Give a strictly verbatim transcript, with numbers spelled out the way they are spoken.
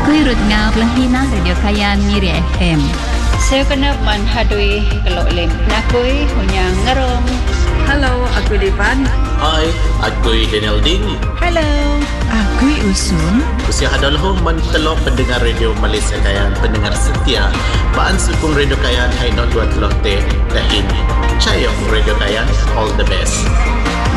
Akui Ruth Ngau Pelahina Radio Kayan Miri F M. Saya kena manhadui kelok lim. Nakui hunyang ngerong. Halo, aku Devan. Hai, aku Daniel Ding. Hello, aku Usun. Usia hadalah mentelok pendengar Radio Malaysia Kayan, pendengar setia. Baan sukung Radio Kayan, hai not dua telote dahin. Cayong Radio Kayan, all the best.